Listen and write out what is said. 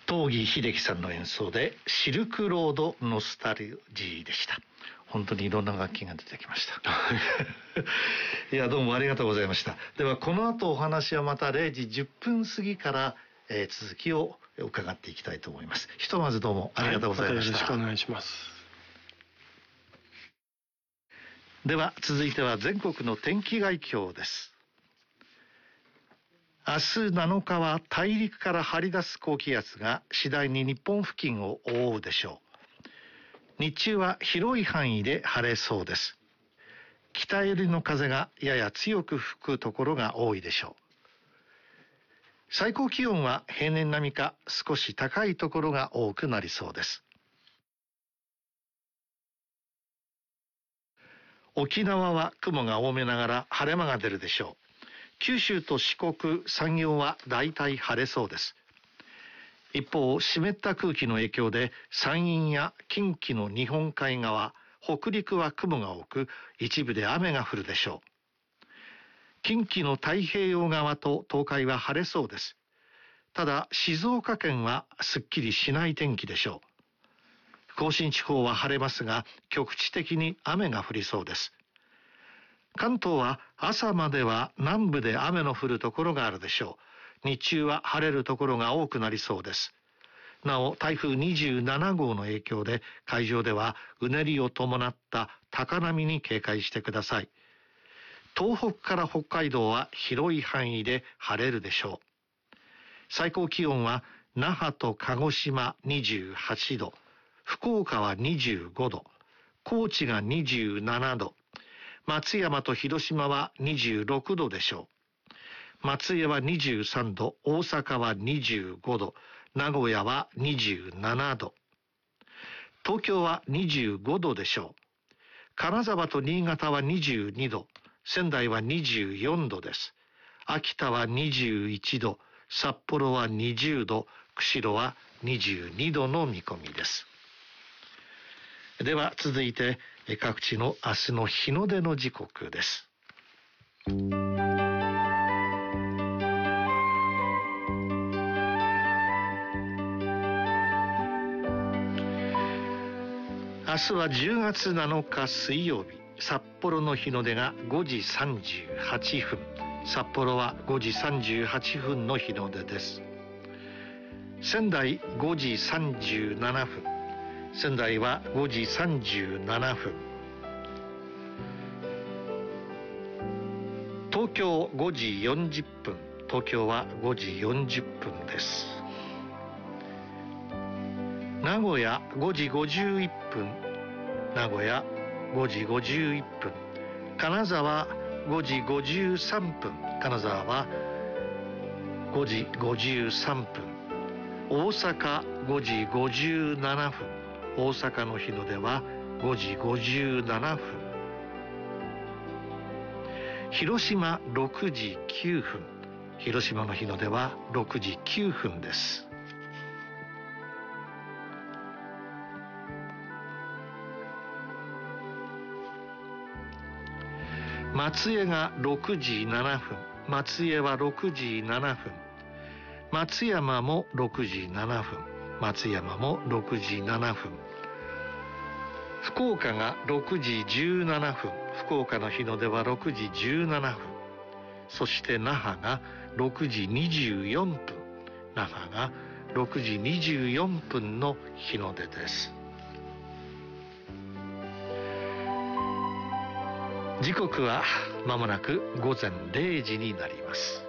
東儀秀樹さんの演奏でシルクロードノスタルジーでした。本当にいろんな楽器が出てきましたいや、どうもありがとうございました。ではこの後お話はまた0時10分過ぎから、続きを伺っていきたいと思います。ひとまずどうもありがとうございました。 またよろしくお願いします。 では続いては全国の天気概況です。明日7日は大陸から張り出す高気圧が次第に日本付近を覆うでしょう。日中は広い範囲で晴れそうです。北寄りの風がやや強く吹くところが多いでしょう。最高気温は平年並みか少し高いところが多くなりそうです。沖縄は雲が多めながら晴れ間が出るでしょう。九州と四国、山陽はだいたい晴れそうです。一方、湿った空気の影響で山陰や近畿の日本海側、北陸は雲が多く一部で雨が降るでしょう。近畿の太平洋側と東海は晴れそうです。ただ静岡県はすっきりしない天気でしょう。甲信地方は晴れますが局地的に雨が降りそうです。関東は朝までは南部で雨の降るところがあるでしょう。日中は晴れるところが多くなりそうです。なお台風27号の影響で海上ではうねりを伴った高波に警戒してください。東北から北海道は広い範囲で晴れるでしょう。最高気温は那覇と鹿児島28度、福岡は25度、高知が27度、松山と広島は26度でしょう。松江は23度、大阪は25度、名古屋は27度、東京は25度でしょう。金沢と新潟は22度、仙台は24度です。秋田は21度、札幌は20度、釧路は22度の見込みです。では続いて各地の明日の日の出の時刻です。明日は10月7日水曜日、札幌の日の出が5時38分、札幌は5時38分の日の出です。仙台5時37分、仙台は5時37分、東京5時40分、東京は5時40分です。名古屋5時51分、名古屋5時51分、金沢5時53分、金沢は5時53分、大阪5時57分、大阪の日の出は5時57分、広島6時9分、広島の日の出は6時9分です。松江が6時7分、松江は6時7分、松山も6時7分、松山も6時7分、福岡が6時17分、福岡の日の出は6時17分、そして那覇が6時24分、那覇が6時24分の日の出です。時刻はまもなく午前0時になります。